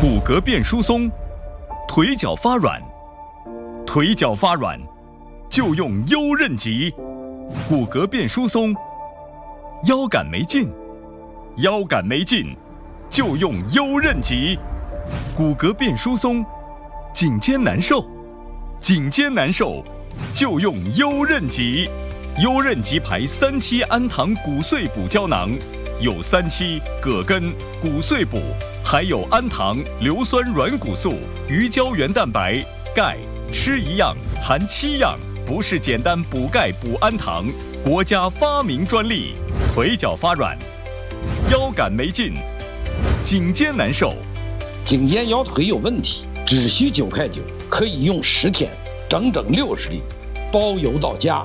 骨骼变疏松，腿脚发软，腿脚发软就用优韧极；骨骼变疏松，腰杆没劲，腰杆没劲就用优韧极；骨骼变疏松，颈肩难受，颈肩难受就用优韧极。优韧极牌3期氨糖骨碎补胶囊，有3期、葛根、骨碎补，还有氨糖、硫酸软骨素、鱼胶原蛋白、钙，吃一样含7样，不是简单补钙补氨糖，国家发明专利。腿脚发软，腰杆没劲，颈肩难受， 颈肩腰腿有问题，只需9块9，可以用10天，整整60粒，包邮到家。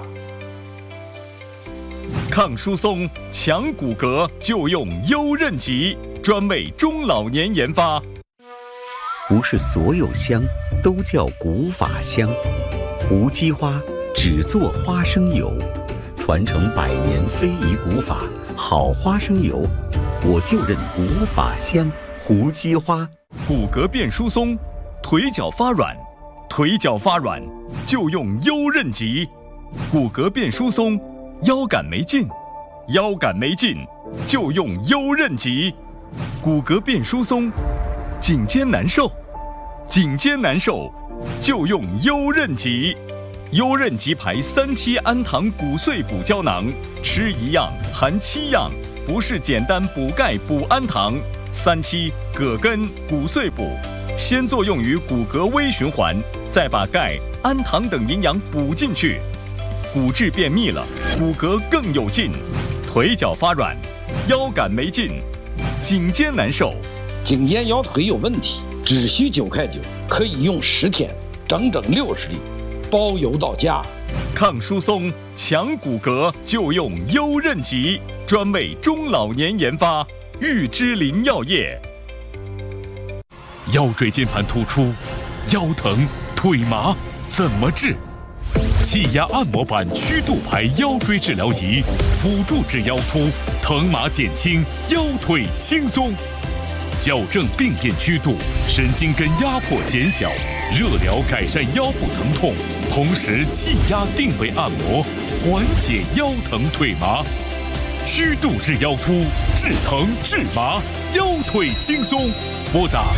抗疏松、强骨骼就用优韧极，专为中老年研发。 不是所有香都叫古法香，胡姬花只做花生油，传承100年非遗古法，好花生油，我就认古法香胡姬花。 骨骼变疏松，腿脚发软，腿脚发软就用优韧极；骨骼变疏松，腰杆没劲，腰杆没劲就用优韧极；骨骼变疏松，颈肩难受，颈肩难受就用优韧极。优韧极牌3期氨糖骨碎补胶囊，吃一样含7样，不是简单补钙补氨糖。3期、葛根、骨碎补，先作用于骨骼微循环，再把钙、氨糖等营养补进去，骨质变密了，骨骼更有劲。腿脚发软，腰杆没劲，颈肩难受， 颈肩腰腿有问题，只需9块9，可以用10天，整整60粒，包邮到家。 抗疏松、强骨骼就用优韧极，专为中老年研发。玉芝林药业。 腰椎间盘突出、腰疼、腿麻怎么治？气压按摩板曲度牌腰椎治疗仪，辅助治腰突，疼麻减轻，腰腿轻松，矫正病变曲度，神经根压迫减小，热疗改善腰部疼痛，同时气压定位按摩，缓解腰疼腿麻。曲度治腰突，治疼治麻，腰腿轻松。拨打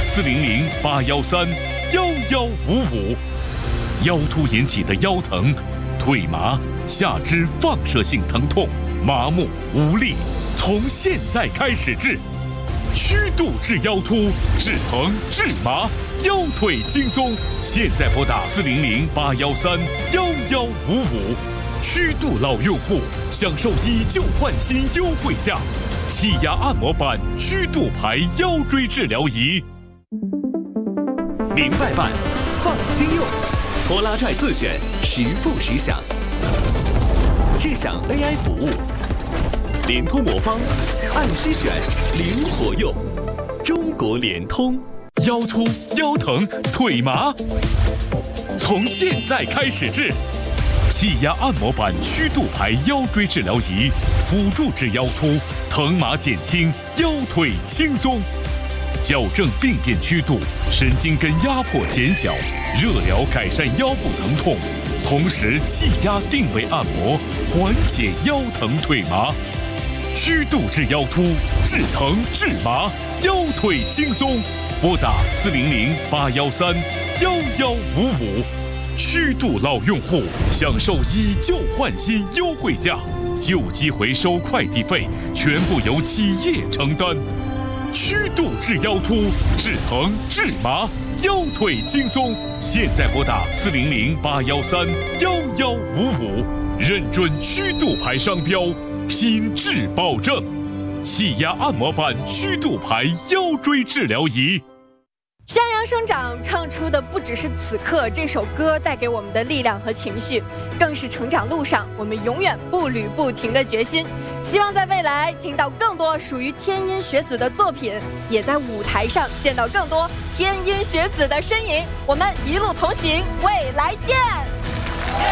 400-813-1155。腰突引起的腰疼、腿麻、下肢放射性疼痛、麻木无力，从现在开始治。曲度治腰突，治疼治麻，腰腿轻松。现在拨打400-813-1155。曲度老用户享受以旧换新优惠价，气压按摩板曲度牌腰椎治疗仪。 明白办，放心用，拖拉拽自选，实付实享，智享 AI 服务，联通魔方，按需选，灵活用，中国联通。 腰突、腰疼、腿麻，从现在开始治。气压按摩板曲度牌腰椎治疗仪，辅助治腰突，疼麻减轻，腰腿轻松，矫正病变曲度，神经根压迫减小，热疗改善腰部疼痛，同时气压定位按摩，缓解腰疼腿麻。曲度治腰突，治疼治麻，腰腿轻松。拨打400-813-1155。曲度老用户享受以旧换新优惠价，旧机回收快递费全部由企业承担。曲度治腰突，治疼治麻，腰腿轻松。现在拨打400-813-1155，认准曲度牌商标，品质保证。气压按摩板曲度牌腰椎治疗仪。 向阳生长唱出的不只是此刻这首歌带给我们的力量和情绪，更是成长路上我们永远步履不停的决心。希望在未来听到更多属于天音学子的作品，也在舞台上见到更多天音学子的身影。我们一路同行，未来见。